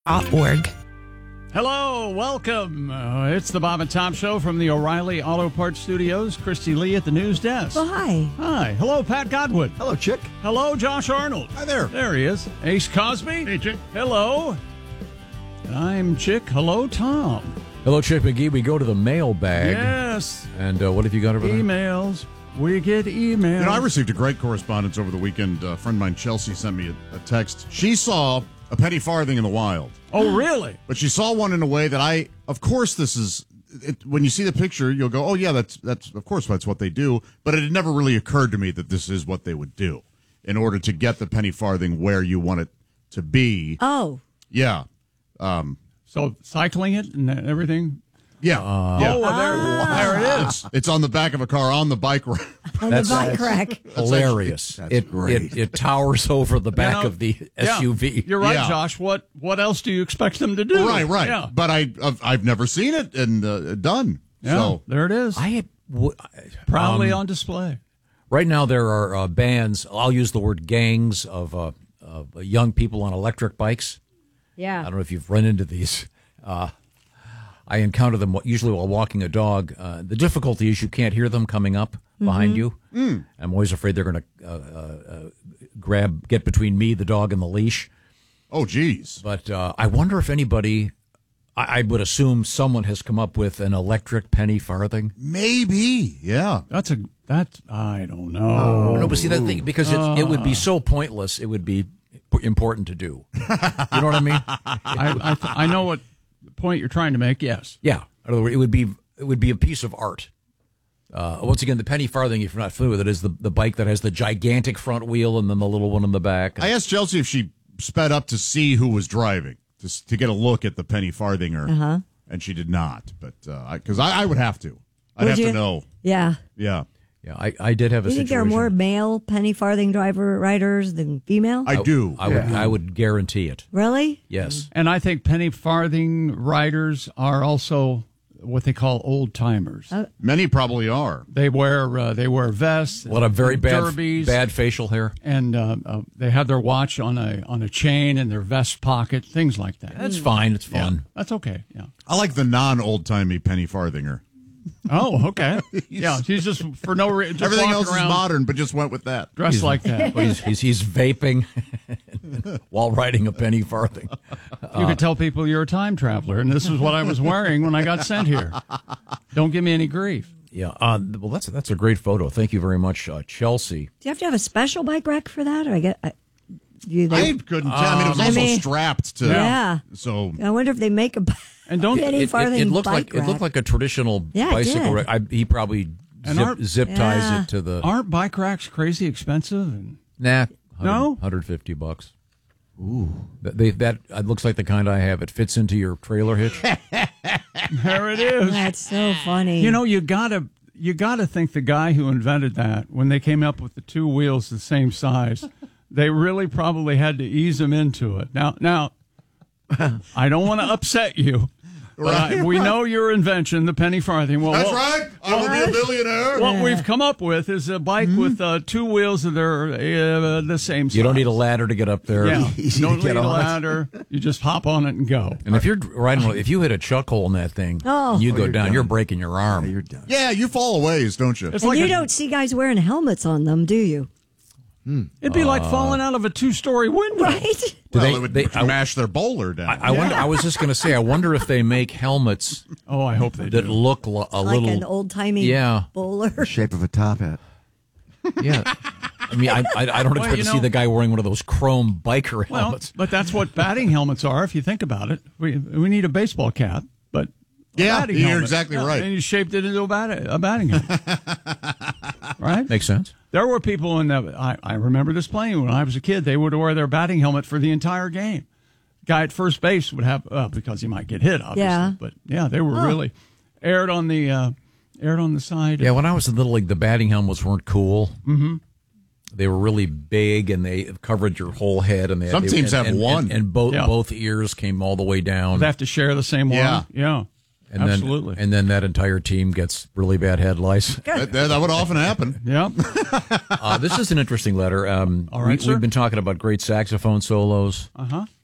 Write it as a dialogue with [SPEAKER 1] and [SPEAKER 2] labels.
[SPEAKER 1] Org.
[SPEAKER 2] Hello, welcome. It's the Bob and Tom Show from the O'Reilly Auto Parts Studios. Christy Lee at the news desk.
[SPEAKER 1] Oh, hi.
[SPEAKER 2] Hi. Hello, Pat Godwin.
[SPEAKER 3] Hello, Chick.
[SPEAKER 2] Hello, Josh Arnold.
[SPEAKER 3] Hi there.
[SPEAKER 2] There he is. Ace Cosby.
[SPEAKER 3] Hey, Chick.
[SPEAKER 2] Hello. And I'm Chick. Hello, Tom.
[SPEAKER 4] Hello, Chick McGee. We go to the mailbag.
[SPEAKER 2] Yes.
[SPEAKER 4] And what have you got over there?
[SPEAKER 2] Emails. We get emails.
[SPEAKER 3] You know, I received a great correspondence over the weekend. A friend of mine, Chelsea, sent me a text. She saw a penny farthing in the wild.
[SPEAKER 2] Oh, really?
[SPEAKER 3] But she saw one in a way that of course this is, when you see the picture, you'll go, oh yeah, that's of course that's what they do. But it had never really occurred to me that this is what they would do in order to get the penny farthing where you want it to be.
[SPEAKER 1] Oh.
[SPEAKER 3] Yeah.
[SPEAKER 2] So cycling it and everything?
[SPEAKER 3] Yeah.
[SPEAKER 2] Oh, well, there it is.
[SPEAKER 3] It's on the back of a car on the bike rack.
[SPEAKER 1] On the bike rack.
[SPEAKER 4] Hilarious.
[SPEAKER 3] That's great.
[SPEAKER 4] It towers over the back of the SUV.
[SPEAKER 2] Yeah, you're right,
[SPEAKER 3] Yeah.
[SPEAKER 2] Josh. What else do you expect them to do?
[SPEAKER 3] Right.
[SPEAKER 2] Yeah.
[SPEAKER 3] But I've never seen it and done.
[SPEAKER 2] Yeah,
[SPEAKER 3] So
[SPEAKER 2] there it is. Proudly on display.
[SPEAKER 4] Right now, there are bands, I'll use the word gangs, of young people on electric bikes. I
[SPEAKER 1] Yeah.
[SPEAKER 4] don't know if you've run into these. I encounter them usually while walking a dog. The difficulty is you can't hear them coming up behind you. I'm always afraid they're going to get between me, the dog, and the leash.
[SPEAKER 3] oh geez.
[SPEAKER 4] But I wonder if anybody, I would assume someone has come up with an electric penny farthing.
[SPEAKER 3] Maybe. Yeah.
[SPEAKER 2] That's I don't know.
[SPEAKER 4] No, but see that thing, because it would be so pointless. It would be important to do. You know what I mean?
[SPEAKER 2] I know what point you're trying to make. Yes.
[SPEAKER 4] Yeah. In other words, it would be a piece of art. Once again, the penny farthing, if you're not familiar with it, is the bike that has the gigantic front wheel and then the little one in the back.
[SPEAKER 3] I asked Chelsea if she sped up to see who was driving, to get a look at the penny farthinger, and she did not. But because I would have to, I'd have to know.
[SPEAKER 1] Yeah.
[SPEAKER 3] Yeah,
[SPEAKER 4] Yeah, I did have a
[SPEAKER 1] You think there are
[SPEAKER 4] situation.
[SPEAKER 1] more male penny farthing riders than female?
[SPEAKER 3] I do.
[SPEAKER 4] I would guarantee it.
[SPEAKER 1] Really?
[SPEAKER 4] Yes.
[SPEAKER 2] And I think penny farthing riders are also what they call old timers.
[SPEAKER 3] Many probably are.
[SPEAKER 2] They wear vests.
[SPEAKER 4] What a very
[SPEAKER 2] derbies,
[SPEAKER 4] bad facial hair.
[SPEAKER 2] and they have their watch on a chain in their vest pocket, things like that.
[SPEAKER 4] That's fine. It's fun.
[SPEAKER 2] That's okay. Yeah.
[SPEAKER 3] I like the non-old timey penny farthinger.
[SPEAKER 2] Oh, okay. Yeah, she's just for no reason.
[SPEAKER 3] Everything else is modern, but just went with that.
[SPEAKER 2] dressed like that.
[SPEAKER 4] But he's vaping while riding a penny farthing.
[SPEAKER 2] You could tell people you're a time traveler, and this is what I was wearing when I got sent here. Don't give me any grief.
[SPEAKER 4] Yeah. Well, that's a great photo. Thank you very much, Chelsea.
[SPEAKER 1] Do you have to have a special bike rack for that? Or
[SPEAKER 3] I couldn't tell. I mean, it was also strapped to.
[SPEAKER 1] Yeah.
[SPEAKER 3] So
[SPEAKER 1] I wonder if they make a
[SPEAKER 2] And don't
[SPEAKER 1] penny farthing
[SPEAKER 4] It looked
[SPEAKER 1] bike
[SPEAKER 4] like
[SPEAKER 1] rack.
[SPEAKER 4] a traditional
[SPEAKER 1] Yeah, it
[SPEAKER 4] bicycle
[SPEAKER 1] did.
[SPEAKER 4] rack. He probably
[SPEAKER 2] And
[SPEAKER 4] zip ties
[SPEAKER 1] Yeah.
[SPEAKER 4] it to the.
[SPEAKER 2] aren't bike racks crazy expensive? And
[SPEAKER 4] Nah.
[SPEAKER 2] No?
[SPEAKER 4] $150. Ooh. That looks like the kind I have. It fits into your trailer hitch.
[SPEAKER 2] there it is.
[SPEAKER 1] That's so funny.
[SPEAKER 2] You know, you gotta think the guy who invented that, when they came up with the two wheels the same size, they really probably had to ease them into it. Now, I don't want to upset you. But we know your invention, the penny farthing. Well,
[SPEAKER 3] that's right. I will be a billionaire.
[SPEAKER 2] What we've come up with is a bike with two wheels that are the same size.
[SPEAKER 4] You don't need a ladder to get up there.
[SPEAKER 2] Yeah,
[SPEAKER 3] Easy
[SPEAKER 2] you don't
[SPEAKER 3] to get
[SPEAKER 2] need a
[SPEAKER 3] on it.
[SPEAKER 2] ladder. You just hop on it and go.
[SPEAKER 4] And if you're riding, if you hit a chuck hole in that thing,
[SPEAKER 1] Oh.
[SPEAKER 4] and you go
[SPEAKER 3] you're
[SPEAKER 4] down,
[SPEAKER 3] done.
[SPEAKER 4] you're breaking your arm.
[SPEAKER 3] You're done. Yeah, you fall a ways, don't you?
[SPEAKER 2] It's
[SPEAKER 1] and
[SPEAKER 2] like
[SPEAKER 1] you don't see guys wearing helmets on them, do you?
[SPEAKER 2] it'd be like falling out of a two-story window.
[SPEAKER 1] Right?
[SPEAKER 3] Well, it would smash their bowler down.
[SPEAKER 4] I wonder. I was just going to say. I wonder if they make helmets
[SPEAKER 2] Oh, I hope they
[SPEAKER 4] that
[SPEAKER 2] do.
[SPEAKER 4] look a
[SPEAKER 1] Like
[SPEAKER 4] little.
[SPEAKER 1] an old timey
[SPEAKER 4] Yeah.
[SPEAKER 1] bowler.
[SPEAKER 5] Shape of a top hat.
[SPEAKER 4] Yeah. I mean, I don't expect
[SPEAKER 2] you
[SPEAKER 4] to
[SPEAKER 2] know-
[SPEAKER 4] see the guy wearing one of those chrome biker
[SPEAKER 2] Well,
[SPEAKER 4] helmets.
[SPEAKER 2] but that's what batting helmets are. If you think about it, we need a baseball cap, but a
[SPEAKER 3] Yeah,
[SPEAKER 2] batting
[SPEAKER 3] you're
[SPEAKER 2] helmet.
[SPEAKER 3] exactly
[SPEAKER 2] Yeah,
[SPEAKER 3] right.
[SPEAKER 2] And you shaped it into a batting helmet, right?
[SPEAKER 4] Makes sense.
[SPEAKER 2] There were people in that. I remember this playing when I was a kid. They would wear their batting helmet for the entire game. Guy at first base would have because he might get hit, obviously.
[SPEAKER 1] Yeah.
[SPEAKER 2] But yeah, they were really aired on the side.
[SPEAKER 4] Yeah, when I was in Little League, the batting helmets weren't cool. Mm-hmm. They were really big, and they covered your whole head. And
[SPEAKER 3] Some teams have one.
[SPEAKER 4] and both
[SPEAKER 2] Yeah.
[SPEAKER 4] both ears came all the way down.
[SPEAKER 2] They have to share the same
[SPEAKER 3] Yeah.
[SPEAKER 2] one. Yeah.
[SPEAKER 4] And
[SPEAKER 2] Absolutely.
[SPEAKER 4] and then that entire team gets really bad head lice.
[SPEAKER 3] That would often happen.
[SPEAKER 2] Yeah.
[SPEAKER 4] This is an interesting letter.
[SPEAKER 2] All right, sir.
[SPEAKER 4] We've been talking about great saxophone solos.
[SPEAKER 2] Uh-huh.